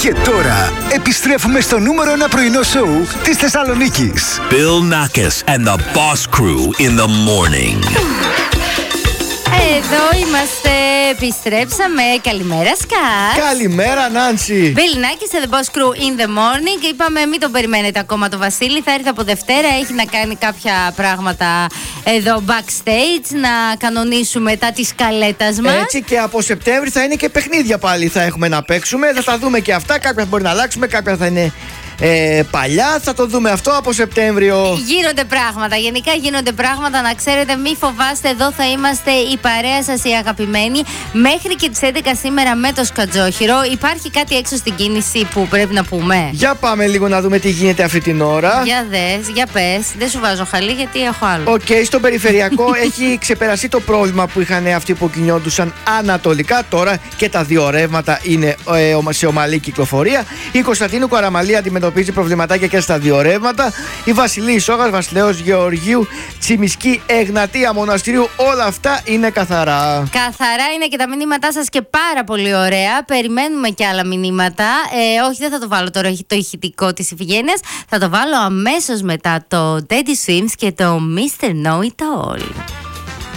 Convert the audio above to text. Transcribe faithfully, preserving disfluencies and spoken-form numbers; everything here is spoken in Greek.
Και τώρα επιστρέφουμε στο νούμερο ένα πρωινό σοου της Θεσσαλονίκης. Bill Nackis and the Boss Crew in the morning. Εδώ είμαστε, επιστρέψαμε. Καλημέρα, Σκάτ. Καλημέρα, Νάνση. Bill Nackis and the Boss Crew in the morning. Είπαμε, μην τον περιμένετε ακόμα το Βασίλη. Θα έρθει από Δευτέρα. Έχει να κάνει κάποια πράγματα εδώ backstage. Να κανονίσουμε τα της καλέτας μας. Έτσι, και από Σεπτέμβρη θα είναι και παιχνίδια πάλι. Θα έχουμε να παίξουμε. Θα τα δούμε και αυτά. Κάποια μπορεί να αλλάξουμε, κάποια θα είναι Ε, παλιά, θα το δούμε αυτό από Σεπτέμβριο. Γίνονται πράγματα, γενικά γίνονται πράγματα. Να ξέρετε, μη φοβάστε, εδώ θα είμαστε η παρέα σας, η αγαπημένη, μέχρι και τις έντεκα σήμερα με το Σκατζόχυρο. Υπάρχει κάτι έξω στην κίνηση που πρέπει να πούμε? Για πάμε λίγο να δούμε τι γίνεται αυτή την ώρα. Για δες, για πες. Δεν σου βάζω χαλί γιατί έχω άλλο. Οκ, okay, στο περιφερειακό έχει ξεπεραστεί το πρόβλημα που είχαν αυτοί που κινιόντουσαν ανατολικά. Τώρα και τα δύο ρεύματα είναι ε, σε ομαλή κυκλοφορία. Η Κωνσταντίνου Καραμαλή αντιμετωπίζει προβληματάκια και στα δύο ρεύματα. Η Βασιλή Σόγας, Βασιλέως Γεωργίου, Τσιμισκή, Εγνατία Μοναστηρίου, όλα αυτά είναι καθαρά. Καθαρά είναι και τα μηνύματά σας και πάρα πολύ ωραία. Περιμένουμε και άλλα μηνύματα. Ε, όχι, δεν θα το βάλω τώρα το ηχητικό της Ιφηγένειας. Θα το βάλω αμέσως μετά το Teddy Swims και το μίστερ Know It All.